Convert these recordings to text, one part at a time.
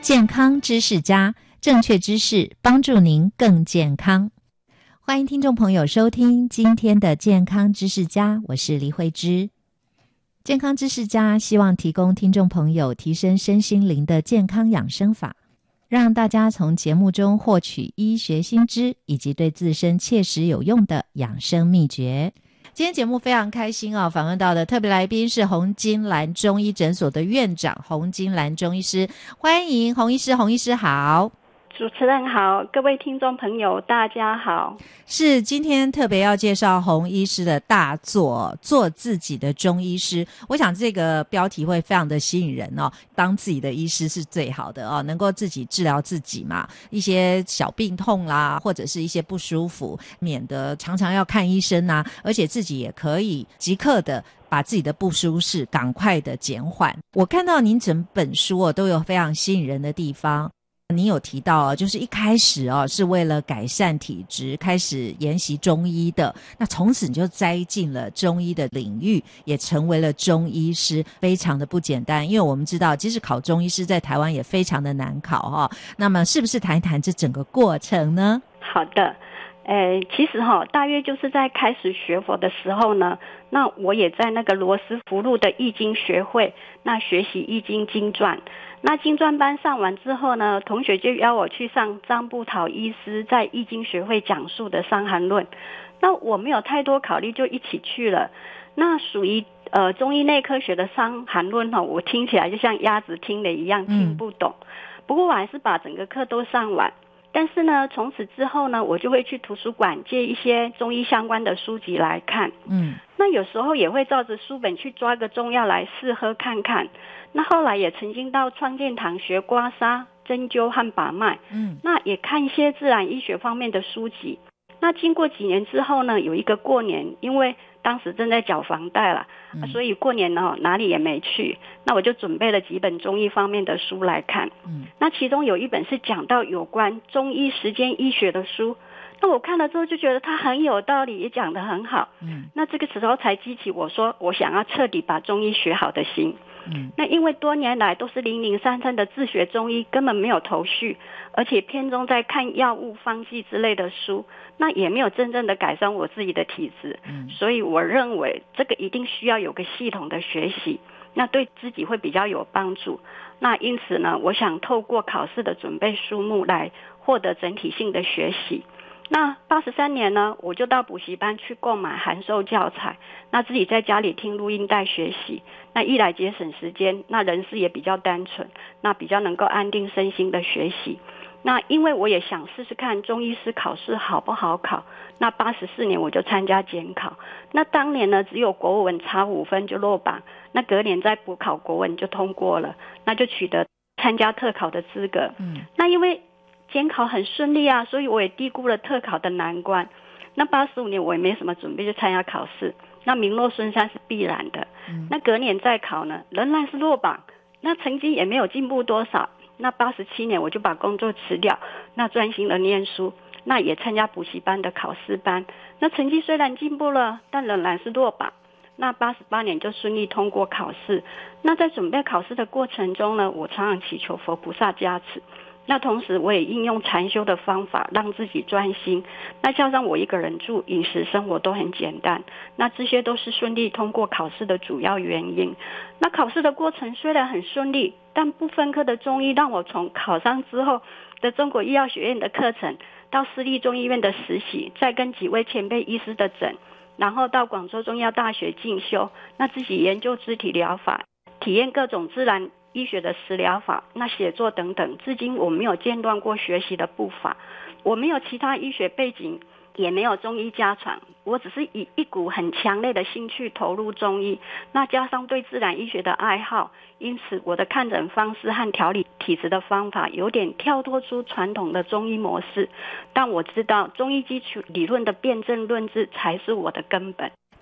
健康知识家，正确知识帮助您更健康。欢迎听众朋友收听今天的健康知识家，我是黎慧芝。健康知识家希望提供听众朋友提升身心灵的健康养生法，让大家从节目中获取医学新知以及对自身切实有用的养生秘诀。今天节目非常开心哦，访问到的特别来宾是洪金兰中医诊所的院长洪金兰中医师，欢迎洪医师。洪医师好。 主持人好，各位听众朋友大家好。 是今天特别要介绍洪医师的大作，做自己的中医师。我想这个标题会非常的吸引人哦，当自己的医师是最好的哦，能够自己治疗自己嘛，一些小病痛啦，或者是一些不舒服，免得常常要看医生啊，而且自己也可以即刻的把自己的不舒适赶快的减缓。我看到您整本书哦都有非常吸引人的地方。你有提到就是一开始是为了改善体质开始研习中医的，那从此你就栽进了中医的领域，也成为了中医师，非常的不简单。因为我们知道即使考中医师在台湾也非常的难考那么是不是谈一谈这整个过程呢？ 好的，其实大约就是在开始学佛的时候呢，那我也在那个罗斯福路的易经学会那学习易经经传。那经传班上完之后呢，同学就邀我去上张步桃医师在易经学会讲述的伤寒论。那我没有太多考虑就一起去了。那属于中医内科学的伤寒论我听起来就像鸭子听的一样听不懂。不过我还是把整个课都上完。但是呢，从此之后呢，我就会去图书馆借一些中医相关的书籍来看。那有时候也会照着书本去抓个中药来试喝看看。那后来也曾经到创建堂学刮痧、针灸和把脉。那也看一些自然医学方面的书籍。那经过几年之后呢，有一个过年，因为当时正在缴房贷了，所以过年哪里也没去。那我就准备了几本中医方面的书来看。那其中有一本是讲到有关中医实践医学的书。那我看了之后就觉得它很有道理，也讲得很好。那这个时候才激起我说我想要彻底把中医学好的心。那因为多年来都是零零散散的自学中医，根本没有头绪，而且偏重在看药物方剂之类的书，那也没有真正的改善我自己的体质。所以我认为这个一定需要有个系统的学习，那对自己会比较有帮助。那因此呢，我想透过考试的准备书目来获得整体性的学习。那83年呢，我就到补习班去购买函授教材，那自己在家里听录音带学习。那一来节省时间，那人事也比较单纯，那比较能够安定身心的学习。那因为我也想试试看中医师考试好不好考，那84年我就参加监考。那当年呢，只有国文差5分就落榜，那隔年再补考国文就通过了，那就取得参加特考的资格。那因为监考很顺利啊，所以我也低估了特考的难关。那85年我也没什么准备就参加考试，那名落孙山是必然的。那隔年再考呢，仍然是落榜，那成绩也没有进步多少。那87年我就把工作辞掉，那专心的念书，那也参加补习班的考试班。那成绩虽然进步了，但仍然是落榜。那88年就顺利通过考试。那在准备考试的过程中呢，我常常祈求佛菩萨加持。那同时我也应用禅修的方法让自己专心。那加上我一个人住，饮食生活都很简单，那这些都是顺利通过考试的主要原因。那考试的过程虽然很顺利，但不分科的中医让我从考上之后的中国医药学院的课程，到私立中医院的实习，再跟几位前辈医师的诊，然后到广州中药大学进修，那自己研究肢体疗法，体验各种自然医学的食疗法，那写作等等，至今我没有间断过学习的步伐。我没有其他医学背景，也没有中医家传，我只是以一股很强烈的兴趣投入中医，那加上对自然医学的爱好，因此我的看诊方式和调理体质的方法有点跳脱出传统的中医模式，但我知道中医基础理论的辩证论治才是我的根本。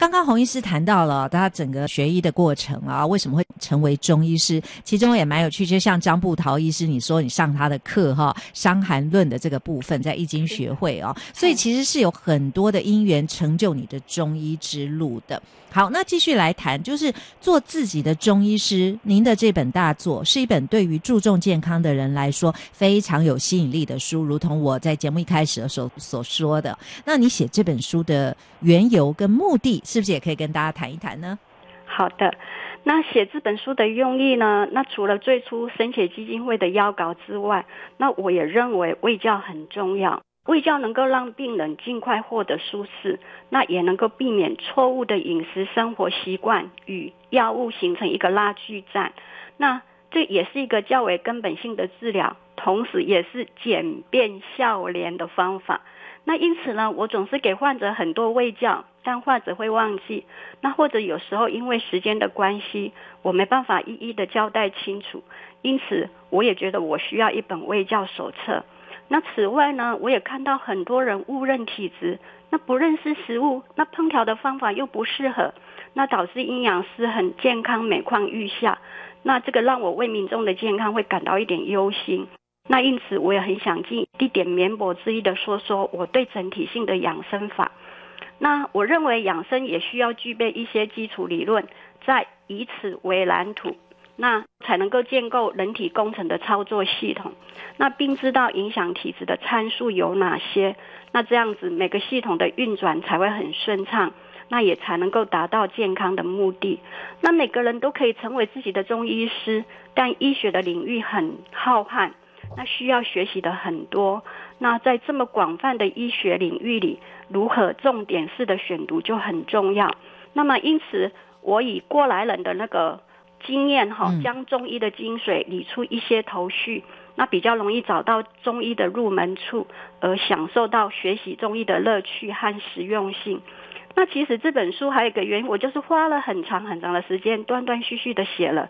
刚刚洪医师谈到了他整个学医的过程啊，为什么会成为中医师，其中也蛮有趣，就像张步桃医师你说你上他的课哈，伤寒论的这个部分在易经学会哦，所以其实是有很多的因缘成就你的中医之路的。好，那继续来谈，就是做自己的中医师，您的这本大作是一本对于注重健康的人来说非常有吸引力的书，如同我在节目一开始的时候所说的。那你写这本书的缘由跟目的是不是也可以跟大家谈一谈呢？ 好的，那写这本书的用意呢，那除了最初生血基金会的邀稿之外，那我也认为卫教很重要，卫教能够让病人尽快获得舒适，那也能够避免错误的饮食生活习惯与药物形成一个拉锯战，那这也是一个较为根本性的治疗，同时也是简便效廉的方法。那因此呢，我总是给患者很多卫教，但患者会忘记，那或者有时候因为时间的关系，我没办法一一的交代清楚，因此我也觉得我需要一本卫教手册。那此外呢，我也看到很多人误认体质，那不认识食物，那烹调的方法又不适合，那导致营养师很健康每况愈下，那这个让我为民众的健康会感到一点忧心。那因此我也很想尽一点绵薄之意的说说我对整体性的养生法。那我认为养生也需要具备一些基础理论，再以此为蓝图，那才能够建构人体工程的操作系统，那并知道影响体质的参数有哪些，那这样子每个系统的运转才会很顺畅，那也才能够达到健康的目的。那每个人都可以成为自己的中医师，但医学的领域很浩瀚，那需要学习的很多，那在这么广泛的医学领域里，如何重点式的选读就很重要。那么因此我以过来人的那个经验将中医的精髓理出一些头绪，那比较容易找到中医的入门处，而享受到学习中医的乐趣和实用性。那其实这本书还有一个原因，我就是花了很长很长的时间，断断续续的写了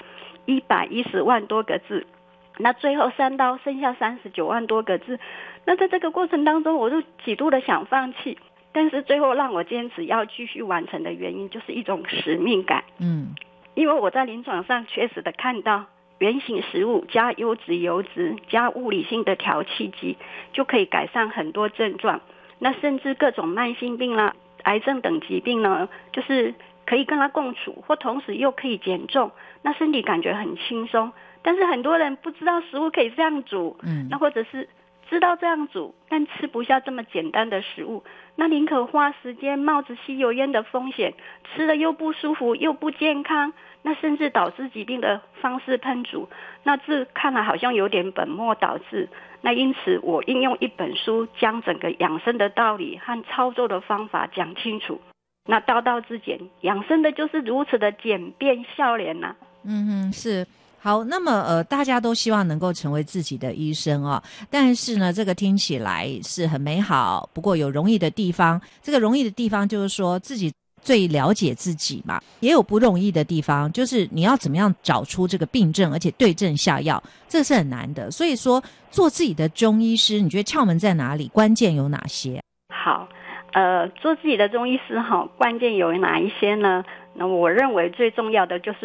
110万多个字，那最后3刀剩下39万多个字。那在这个过程当中，我就几度的想放弃，但是最后让我坚持要继续完成的原因，就是一种使命感。因为我在临床上确实的看到，原型食物加优质油脂加物理性的调气剂，就可以改善很多症状。那甚至各种慢性病啦、癌症等疾病呢，就是可以跟它共处，或同时又可以减重，那身体感觉很轻松。但是很多人不知道食物可以这样煮，那或者是知道这样煮，但吃不下这么简单的食物，那宁可花时间冒着吸油烟的风险，吃了又不舒服又不健康，那甚至导致疾病的方式烹煮，那这看来好像有点本末倒置。那因此我应用一本书，将整个养生的道理和操作的方法讲清楚。那道道之简，养生的就是如此的简便效廉啊。 是。好，那么大家都希望能够成为自己的医生哦，但是呢，这个听起来是很美好，不过有容易的地方。这个容易的地方就是说自己最了解自己嘛，也有不容易的地方，就是你要怎么样找出这个病症，而且对症下药，这是很难的。所以说，做自己的中医师，你觉得窍门在哪里？关键有哪些？ 好，做自己的中医师关键有哪一些呢？那我认为最重要的就是